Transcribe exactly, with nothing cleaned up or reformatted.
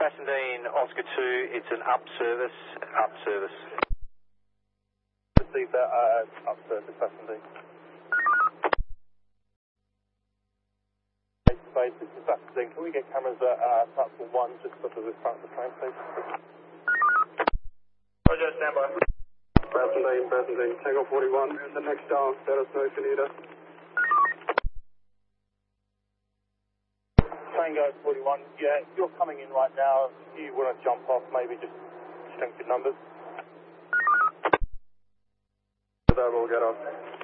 Bassendean, Oscar two, it's an up service, up service. Receive that, uh, up service, Bassendean. Space, this is Bassendean. Can we get cameras at uh, platform one just off of the front of the train, please? Roger, stand by. Bassendean, Bassendean, Tango forty-one, in the next down, let us know if you need us. Tango forty-one, yeah, if you're coming in right now, if you want to jump off, maybe just strengthen numbers. That will get off.